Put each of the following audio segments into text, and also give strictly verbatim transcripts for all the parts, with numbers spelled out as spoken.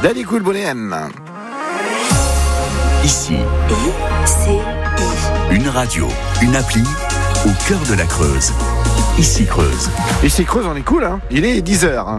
Daddy Cool Bonhomme. Ici, I C I. une radio, une appli au cœur de la Creuse. Ici Creuse. Ici Creuse, on est cool, hein. Il est dix heures.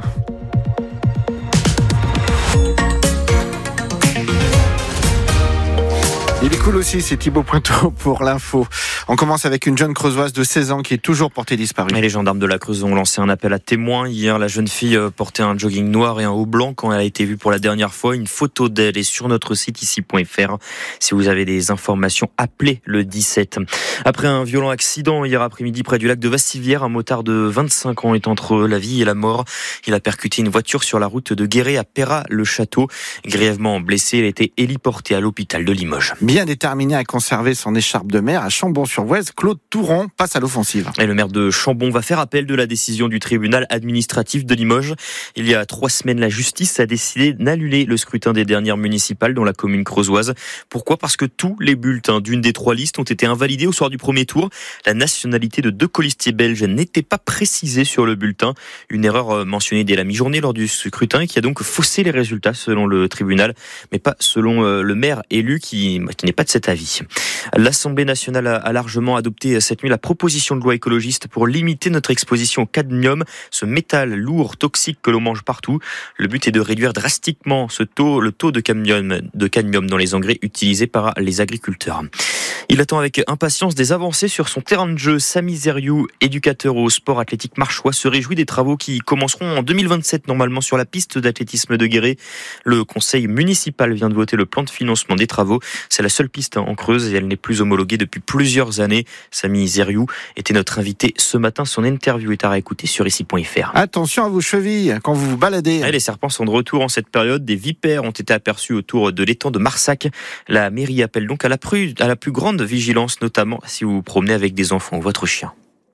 Il est cool aussi, c'est Thibaut Pointeau pour l'info. On commence avec une jeune creusoise de seize ans qui est toujours portée disparue. Et les gendarmes de la Creuse ont lancé un appel à témoins. Hier, la jeune fille portait un jogging noir et un haut blanc quand elle a été vue pour la dernière fois. Une photo d'elle est sur notre site ici point f r. Si vous avez des informations, appelez le dix-sept. Après un violent accident hier après-midi près du lac de Vassivière, un motard de vingt-cinq ans est entre la vie et la mort. Il a percuté une voiture sur la route de Guéret à Peyrat-le-Château. Grièvement blessé, il a été héliporté à l'hôpital de Limoges. Bien déterminé à conserver son écharpe de mer, à Chambon-sur-Voueize, Claude Touron passe à l'offensive. Et le maire de Chambon va faire appel de la décision du tribunal administratif de Limoges. Il y a trois semaines, la justice a décidé d'annuler le scrutin des dernières municipales dans la commune creusoise. Pourquoi ? Parce que tous les bulletins d'une des trois listes ont été invalidés au soir du premier tour. La nationalité de deux colistiers belges n'était pas précisée sur le bulletin. Une erreur mentionnée dès la mi-journée lors du scrutin qui a donc faussé les résultats selon le tribunal, mais pas selon le maire élu qui, qui n'est pas de cet avis. L'Assemblée nationale a largement adopté cette nuit la proposition de loi écologiste pour limiter notre exposition au cadmium, ce métal lourd, toxique que l'on mange partout. Le but est de réduire drastiquement ce taux, le taux de cadmium, de cadmium dans les engrais utilisés par les agriculteurs. Il attend avec impatience des avancées sur son terrain de jeu. Samy Zeriou, éducateur au sport athlétique marchois, se réjouit des travaux qui commenceront en deux mille vingt-sept normalement sur la piste d'athlétisme de Guéret. Le conseil municipal vient de voter le plan de financement des travaux. C'est la seule piste en Creuse et elle n'est plus homologuée depuis plusieurs années. Samy Zeriou était notre invité ce matin. Son interview est à réécouter sur ici point f r. Attention à vos chevilles quand vous vous baladez. Et les serpents sont de retour en cette période. Des vipères ont été aperçues autour de l'étang de Marsac. La mairie appelle donc à la plus, à la plus grande vigilance, notamment si vous vous promenez avec des enfants ou votre chien.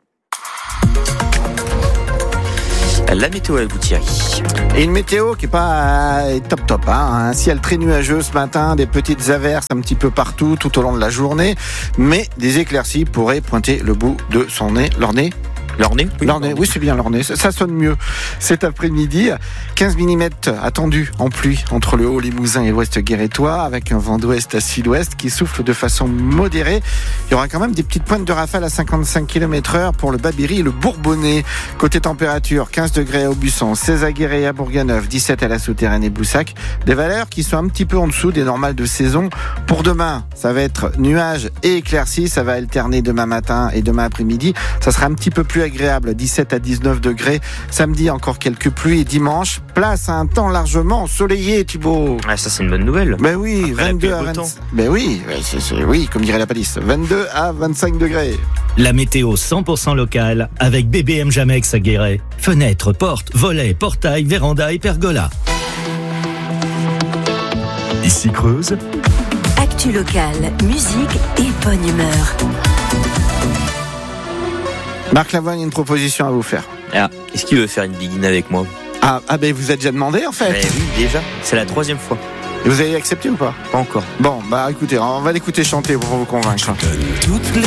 La météo à vous, Thierry. Et une météo qui est pas euh, top top, hein. Un ciel très nuageux ce matin, des petites averses un petit peu partout tout au long de la journée, mais des éclaircies pourraient pointer le bout de son nez, leur nez. L'Ornay, oui, L'Ornay, oui, c'est bien l'Ornay. Ça, ça sonne mieux. Cet après-midi, quinze millimètres attendus en pluie entre le Haut-Limousin et l'Ouest guérétois, avec un vent d'ouest à sud-ouest qui souffle de façon modérée. Il y aura quand même des petites pointes de rafale à cinquante-cinq kilomètres heure pour le Babéry et le Bourbonnais. Côté température, quinze degrés à Aubusson, seize à Guéret et à Bourganeuf, dix-sept à la Souterraine et Boussac. Des valeurs qui sont un petit peu en dessous des normales de saison. Pour demain, ça va être nuages et éclaircies. Ça va alterner demain matin et demain après-midi. Ça sera un petit peu plus agréable, dix-sept à dix-neuf degrés. Samedi, encore quelques pluies. Et dimanche, place à un temps largement ensoleillé, Thibaut. Ah, ça, c'est une bonne nouvelle. Ben oui, après vingt-deux à vingt. Ben oui, c'est, c'est, oui, comme dirait la palisse. vingt-deux à vingt-cinq degrés. La météo cent pour cent locale avec B B M Jamex à Guéret. Fenêtres, portes, volets, portails, vérandas et pergolas. Ici Creuse. Actu locale, musique et bonne humeur. Marc Lavoine, une proposition à vous faire. Ah, est-ce qu'il veut faire une biguine avec moi ? Ah, ah ben vous êtes déjà demandé en fait. Ben oui, déjà. C'est la troisième fois. Et vous avez accepté ou pas ? Pas encore. Bon, bah écoutez, on va l'écouter chanter pour vous convaincre. Toutes les